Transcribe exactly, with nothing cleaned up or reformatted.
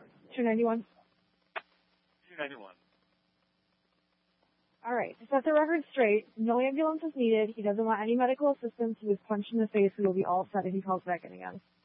two ninety-one. two ninety-one. All right. To set the record straight, no ambulance is needed. He doesn't want any medical assistance. He was punched in the face. We will be all set if he calls back in again.